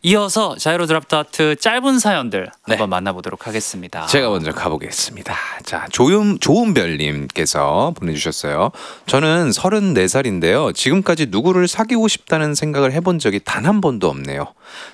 이어서 자이로 드랍 하트 짧은 사연들 네. 한번 만나보도록 하겠습니다. 제가 먼저 가보겠습니다. 자, 좋은별님께서 보내주셨어요. 저는 34살인데요. 지금까지 누구를 사귀고 싶다는 생각을 해본 적이 단 한 번도 없네요.